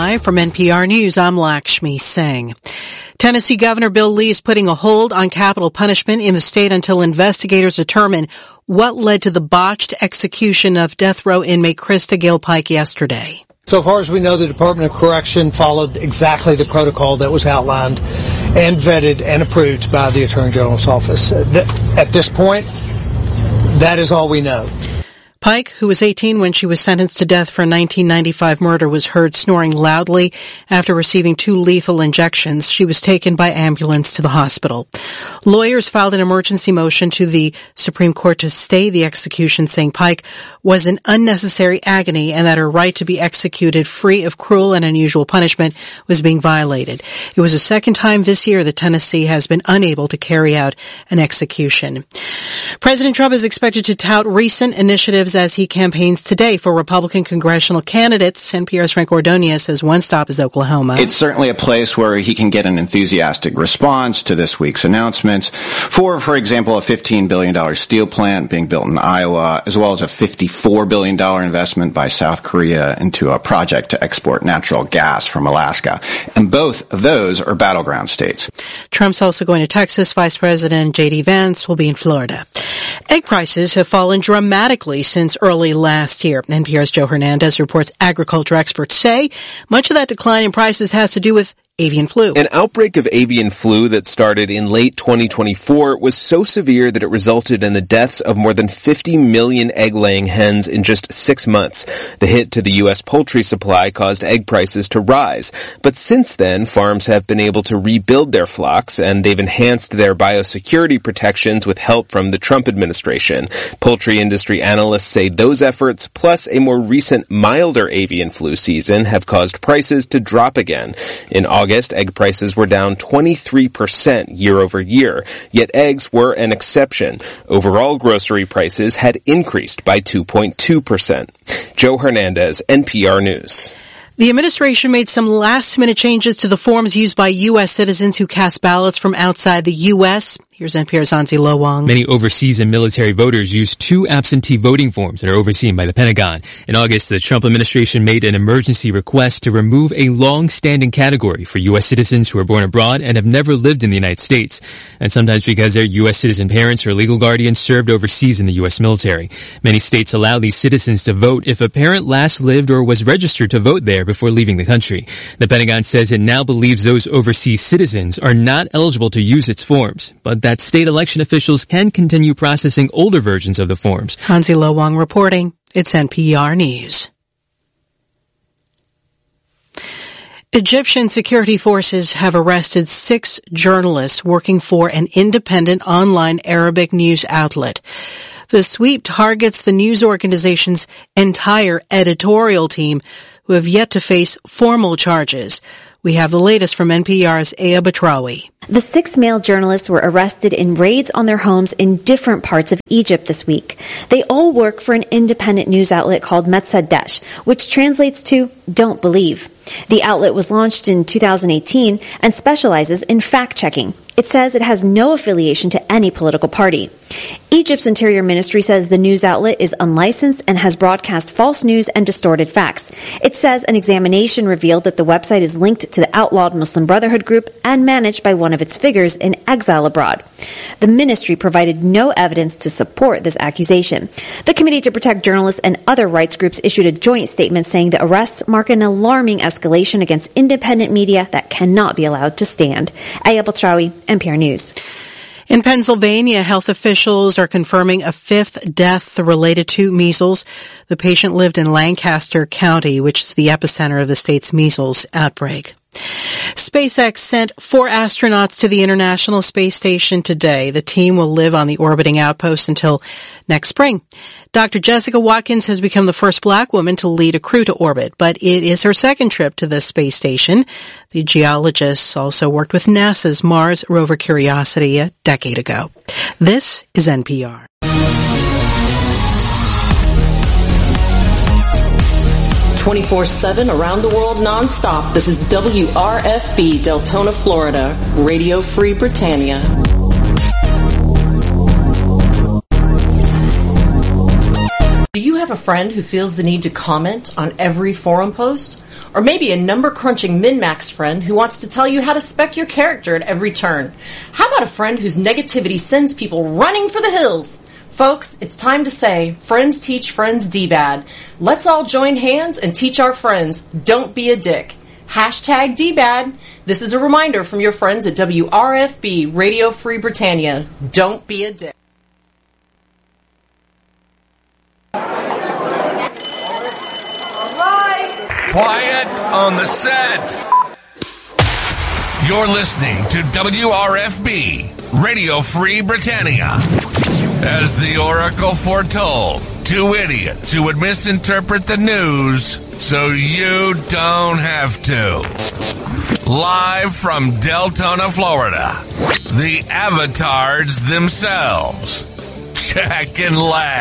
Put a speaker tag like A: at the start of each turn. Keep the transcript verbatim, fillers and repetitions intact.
A: Live from N P R News, I'm Lakshmi Singh. Tennessee Governor Bill Lee is putting a hold on capital punishment in the state until investigators determine what led to the botched execution of death row inmate Krista Gale Pike yesterday.
B: So far as we know, the Department of Correction followed exactly the protocol that was outlined and vetted and approved by the Attorney General's office. At this point, that is all we know.
A: Pike, who was eighteen when she was sentenced to death for a nineteen ninety-five murder, was heard snoring loudly after receiving two lethal injections. She was taken by ambulance to the hospital. Lawyers filed an emergency motion to the Supreme Court to stay the execution, saying Pike was in unnecessary agony and that her right to be executed free of cruel and unusual punishment was being violated. It was the second time this year that Tennessee has been unable to carry out an execution. President Trump is expected to tout recent initiatives as he campaigns today for Republican congressional candidates. N P R's Frank Ordonez says one stop is Oklahoma.
C: It's certainly a place where he can get an enthusiastic response to this week's announcements for, for example, a fifteen billion dollars steel plant being built in Iowa, as well as a fifty-four billion dollars investment by South Korea into a project to export natural gas from Alaska. And both of those are battleground states.
A: Trump's also going to Texas. Vice President J D Vance will be in Florida. Egg prices have fallen dramatically since early last year. N P R's Joe Hernandez reports agriculture experts say much of that decline in prices has to do with avian flu.
D: An outbreak of avian flu that started in late twenty twenty-four was so severe that it resulted in the deaths of more than fifty million egg-laying hens in just six months. The hit to the U S poultry supply caused egg prices to rise. But since then, farms have been able to rebuild their flocks, and they've enhanced their biosecurity protections with help from the Trump administration. Poultry industry analysts say those efforts, plus a more recent milder avian flu season, have caused prices to drop again. In August, egg prices were down twenty-three percent year over year, yet eggs were an exception. Overall grocery prices had increased by two point two percent. Joe Hernandez, N P R News.
A: The administration made some last-minute changes to the forms used by U S citizens who cast ballots from outside the U S. Here's N P R's Anzi Lowong.
E: Many overseas and military voters use two absentee voting forms that are overseen by the Pentagon. In August, the Trump administration made an emergency request to remove a long-standing category for U S citizens who are born abroad and have never lived in the United States, and sometimes because their U S citizen parents or legal guardians served overseas in the U S military. Many states allow these citizens to vote if a parent last lived or was registered to vote there before leaving the country. The Pentagon says it now believes those overseas citizens are not eligible to use its forms, but that state election officials can continue processing older versions of the forms.
A: Hansi Lowong reporting. It's N P R News. Egyptian security forces have arrested six journalists working for an independent online Arabic news outlet. The sweep targets the news organization's entire editorial team, who have yet to face formal charges. We have the latest from N P R's Aya Batrawi.
F: The six male journalists were arrested in raids on their homes in different parts of Egypt this week. They all work for an independent news outlet called Metzadesh, which translates to Don't Believe. The outlet was launched in two thousand eighteen and specializes in fact-checking. It says it has no affiliation to any political party. Egypt's Interior Ministry says the news outlet is unlicensed and has broadcast false news and distorted facts. It says an examination revealed that the website is linked to the outlawed Muslim Brotherhood group and managed by one of its figures in exile abroad. The ministry provided no evidence to support this accusation. The Committee to Protect Journalists and other rights groups issued a joint statement saying the arrests mark an alarming escalation against independent media that cannot be allowed to stand. Aya Batrawi, N P R News.
A: In Pennsylvania, health officials are confirming a fifth death related to measles. The patient lived in Lancaster County, which is the epicenter of the state's measles outbreak. SpaceX sent four astronauts to the International Space Station today. The team will live on the orbiting outpost until next spring. Doctor Jessica Watkins has become the first black woman to lead a crew to orbit, but it is her second trip to the space station. The geologists also worked with NASA's Mars rover Curiosity a decade ago. This is N P R.
G: twenty-four seven around the world nonstop. This is W R F B, Deltona, Florida, Radio Free Britannia. Do you have a friend who feels the need to comment on every forum post? Or maybe a number-crunching min-max friend who wants to tell you how to spec your character at every turn? How about a friend whose negativity sends people running for the hills? Folks, it's time to say, friends teach friends D-bad. Let's all join hands and teach our friends, don't be a dick. Hashtag D-bad. This is a reminder from your friends at W R F B, Radio Free Britannia. Don't be a dick.
H: Quiet on the set. You're listening to W R F B, Radio Free Britannia. As the Oracle foretold, two idiots who would misinterpret the news so you don't have to. Live from Deltona, Florida, the avatars themselves, Jack and Lag.